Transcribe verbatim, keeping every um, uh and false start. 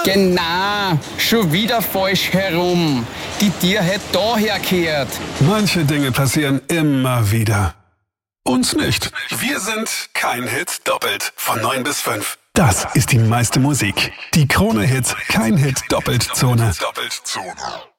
Genau, schon wieder falsch herum. Die Tier hätte daher gehört. Manche Dinge passieren immer wieder. Uns nicht. Wir sind kein Hit doppelt. Von neun bis fünf. Das ist die meiste Musik. Die Krone-Hit Kein Hit Doppelt Zone. Doppeltzone.